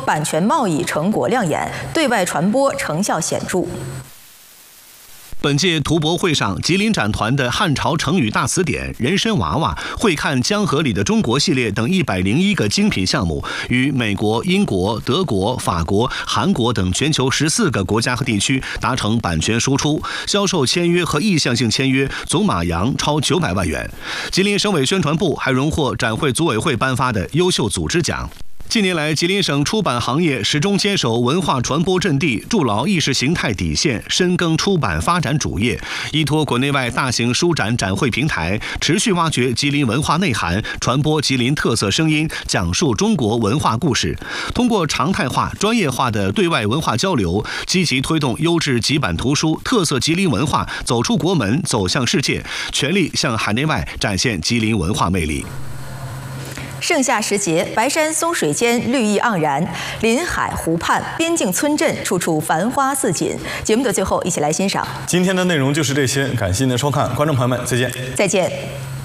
版权贸易成果亮眼，对外传播成效显著。 本届图博会上，吉林展团的汉朝成语大词典、人参娃娃、会看江河里的中国系列等101个精品项目，与美国、英国、德国、法国、韩国等全球14个国家和地区达成版权输出，销售签约和意向性签约总码洋超900万元。吉林省委宣传部还荣获展会组委会颁发的优秀组织奖。近年来，吉林省出版行业始终坚守文化传播阵地，筑牢意识形态底线，深耕出版发展主业，依托国内外大型书展展会平台，持续挖掘吉林文化内涵，传播吉林特色声音，讲述中国文化故事。通过常态化、专业化的对外文化交流，积极推动优质吉版图书、特色吉林文化走出国门，走向世界，全力向海内外展现吉林文化魅力。 盛夏时节，白山松水间绿意盎然，临海湖畔边境村镇处处繁花似锦。节目的最后，一起来欣赏。 今天的内容就是这些，感谢您的收看，观众朋友们，再见。 再见。